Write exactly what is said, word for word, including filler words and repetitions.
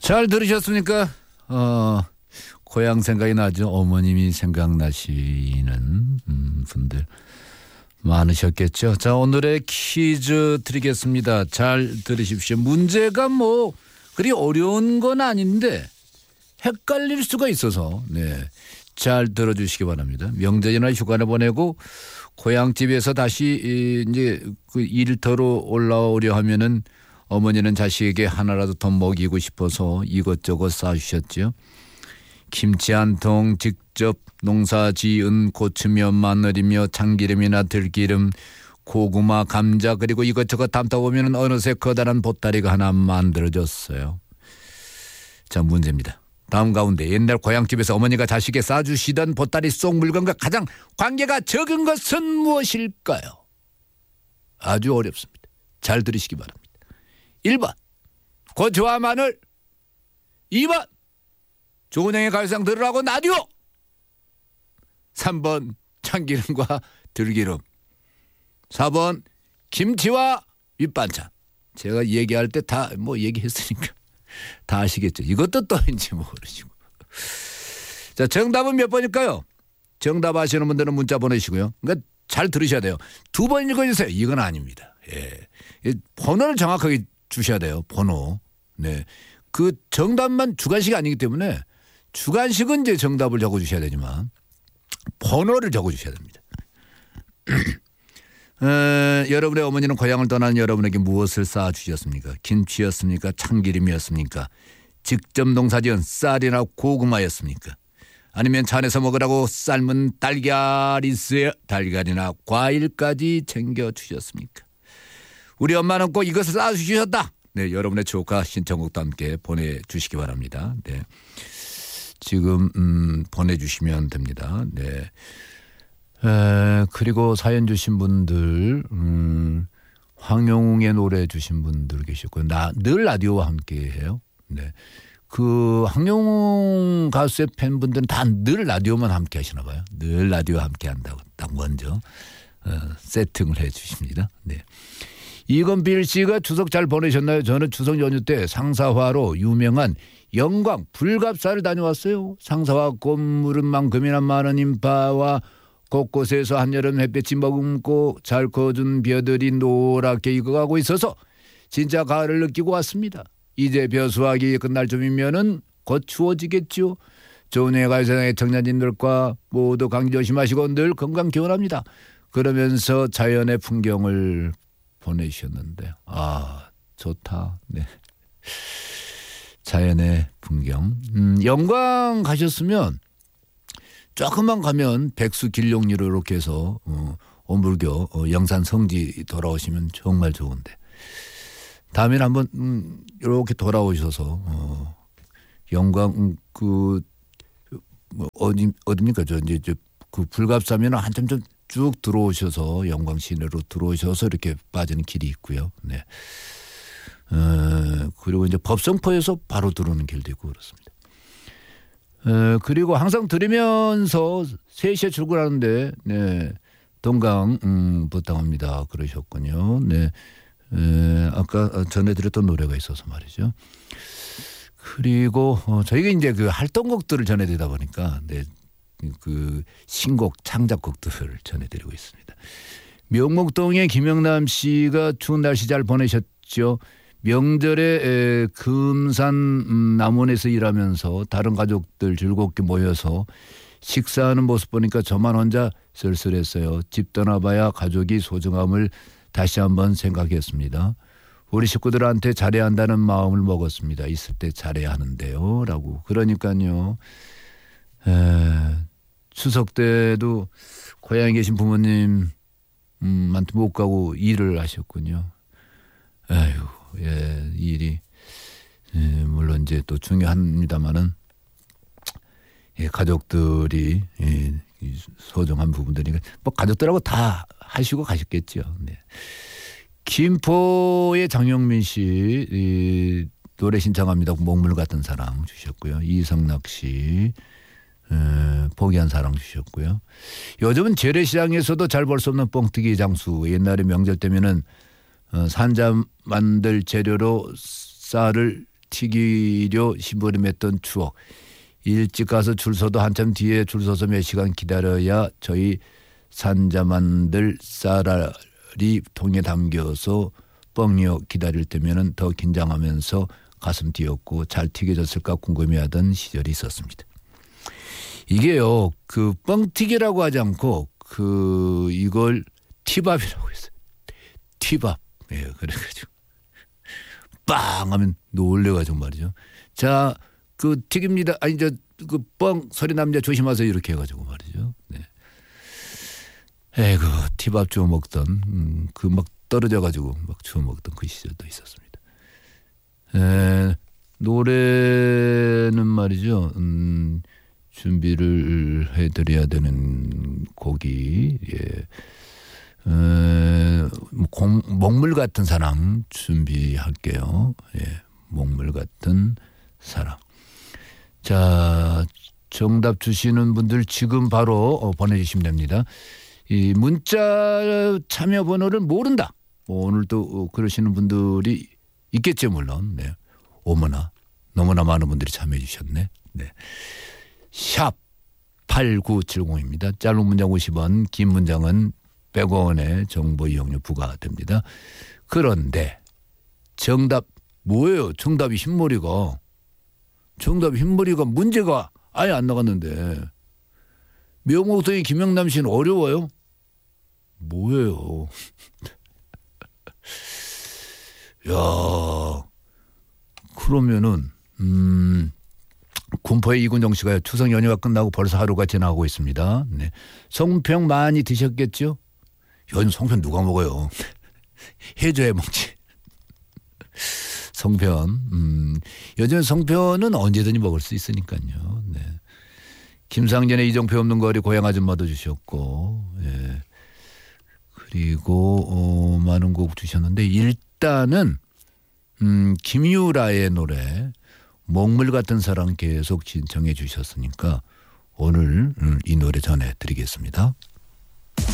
잘 들으셨습니까? 어, 고향 생각이 나죠. 어머님이 생각나시는 음, 분들 많으셨겠죠. 자, 오늘의 퀴즈 드리겠습니다. 잘 들으십시오. 문제가 뭐 그리 어려운 건 아닌데 헷갈릴 수가 있어서 네, 잘 들어주시기 바랍니다. 명절이나 휴가를 보내고 고향집에서 다시 이제 그 일터로 올라오려 하면은 어머니는 자식에게 하나라도 더 먹이고 싶어서 이것저것 싸주셨죠. 김치 한 통, 직접 농사 지은 고추며 마늘이며 참기름이나 들기름, 고구마, 감자 그리고 이것저것 담다 보면 어느새 커다란 보따리가 하나 만들어졌어요. 자, 문제입니다. 다음 가운데 옛날 고향집에서 어머니가 자식에게 싸주시던 보따리 속 물건과 가장 관계가 적은 것은 무엇일까요? 아주 어렵습니다. 잘 들으시기 바랍니다. 일 번 고추와 마늘, 이 번 좋은 형의 갈상 들으라고 라디오, 삼 번 참기름과 들기름, 사 번 김치와 밑반찬. 제가 얘기할 때 다 뭐 얘기했으니까 다 아시겠죠. 이것도 또인지 모르시고. 자, 정답은 몇 번일까요? 정답 아시는 분들은 문자 보내시고요. 그러니까 잘 들으셔야 돼요. 두 번 읽어주세요. 이건 아닙니다. 예, 번호를 정확하게 주셔야 돼요. 번호. 네, 그 정답만 주관식이 아니기 때문에 주관식은 이제 정답을 적어주셔야 되지만 번호를 적어주셔야 됩니다. 에, 여러분의 어머니는 고향을 떠나는 여러분에게 무엇을 쌓아주셨습니까? 김치였습니까? 참기름이었습니까? 직접 농사지은 쌀이나 고구마였습니까? 아니면 잔에서 먹으라고 삶은 달걀이 있어야 달걀이나 과일까지 챙겨주셨습니까? 우리 엄마는 꼭 이것을 쌓아주셨다. 네, 여러분의 조카 신청곡도 함께 보내주시기 바랍니다. 네, 지금 음, 보내주시면 됩니다. 네. 에, 그리고 사연 주신 분들, 음, 황영웅의 노래 주신 분들 계셨고요. 나, 늘 라디오와 함께해요. 네, 그 황영웅 가수의 팬분들은 다 늘 라디오만 함께 하시나 봐요. 늘 라디오와 함께 한다고 딱 먼저 어, 세팅을 해주십니다. 네. 이건빌 씨가 추석 잘 보내셨나요? 저는 추석 연휴 때 상사화로 유명한 영광 불갑사를 다녀왔어요. 상사화 꽃무릇만큼이나 많은 인파와 곳곳에서 한여름 햇볕이 머금고 잘 커준 벼들이 노랗게 익어가고 있어서 진짜 가을을 느끼고 왔습니다. 이제 벼수확이 끝날 쯤이면은 곧 추워지겠죠. 좋은 해가 세상의 청년님들과 모두 감기 조심하시고 늘 건강 기원합니다. 그러면서 자연의 풍경을 보내주셨는데, 아, 좋다. 네, 자연의 풍경. 음, 영광 가셨으면 조금만 가면 백수 길룡리로 이렇게 해서 어, 오물교 어, 영산 성지 돌아오시면 정말 좋은데, 다음에 한번 음, 이렇게 돌아오셔서 어, 영광 음, 그 뭐, 어디 어디입니까? 저 이제 저, 그 불갑사면 한참 좀 쭉 들어오셔서 영광 시내로 들어오셔서 이렇게 빠지는 길이 있고요. 네. 어, 그리고 이제 법성포에서 바로 들어오는 길도 있고 그렇습니다. 어, 그리고 항상 들으면서 세 시에 출근하는데 네, 동강 음, 부탁합니다. 그러셨군요. 네. 에, 아까 전해드렸던 노래가 있어서 말이죠. 그리고 어, 저희가 이제 그 활동곡들을 전해드리다 보니까 네, 그 신곡 창작곡들을 전해드리고 있습니다. 명목동의 김영남 씨가 추운 날씨 잘 보내셨죠. 명절에 에, 금산 음, 남원에서 일하면서 다른 가족들 즐겁게 모여서 식사하는 모습 보니까 저만 혼자 쓸쓸했어요. 집 떠나봐야 가족이 소중함을 다시 한번 생각했습니다. 우리 식구들한테 잘해야 한다는 마음을 먹었습니다. 있을 때 잘해야 하는데요. 라고. 그러니까요. 에, 추석 때도 고향에 계신 부모님한테 못 가고 일을 하셨군요. 아이고, 예, 일이, 예, 물론 이제 또 중요합니다만은, 예, 가족들이, 예, 소중한 부분들이니까, 뭐 가족들하고 다 하시고 가셨겠죠. 네. 김포의 장영민 씨, 이, 노래 신청합니다. 먹물 같은 사랑 주셨고요. 이성락 씨, 에, 포기한 사랑 주셨고요. 요즘은 재래시장에서도 잘 볼 수 없는 뻥튀기 장수. 옛날에 명절 때면은 어, 산자 만들 재료로 쌀을 튀기려 심부름했던 추억. 일찍 가서 줄 서도 한참 뒤에 줄 서서 몇 시간 기다려야 저희 산자만들 쌀알이 통에 담겨서 뻥이어 기다릴 때면은 더 긴장하면서 가슴 뛰었고 잘 튀겨졌을까 궁금해하던 시절이 있었습니다. 이게요, 그 뻥튀기라고 하지 않고 그 이걸 티밥이라고 했어요. 티밥. 예, 그래가지고 빵 하면 놀래가지고 말이죠. 자, 그 튀깁니다. 아니 저 그 뻥 소리 남자 조심하세요 이렇게 해가지고 말이죠. 네. 에이그 티밥 주워 먹던 음, 그 막 떨어져가지고 막 주워 먹던 그 시절도 있었습니다. 에, 노래는 말이죠. 음, 준비를 해드려야 되는 곡이 예. 에, 공, 먹물 같은 사랑 준비할게요. 예, 먹물 같은 사랑. 자, 정답 주시는 분들 지금 바로 보내주시면 됩니다. 이 문자 참여 번호를 모른다. 뭐 오늘도 그러시는 분들이 있겠죠, 물론. 네. 어머나, 너무나 많은 분들이 참여해 주셨네. 네. 샵 팔구칠공입니다. 짧은 문장 오십 원, 긴 문장은 백 원의 정보 이용료 부과됩니다. 그런데 정답 뭐예요? 정답이 흰머리가. 정답 흰머리가 문제가 아예 안 나갔는데 명목동의 김영남 씨는 어려워요? 뭐예요? 야, 그러면은 음, 군포의 이군정 씨가 추석 연휴가 끝나고 벌써 하루가 지나고 있습니다. 네. 송편 많이 드셨겠죠? 요즘 송편 누가 먹어요? 해줘야 먹지. 송편. 음, 요즘 송편은 언제든지 먹을 수 있으니까요. 네. 김상진의 이정표 없는 거리 고향 아줌마도 주셨고, 예. 그리고 어, 많은 곡 주셨는데 일단은 음, 김유라의 노래 먹물 같은 사랑 계속 신청해 주셨으니까 오늘 음, 이 노래 전해드리겠습니다.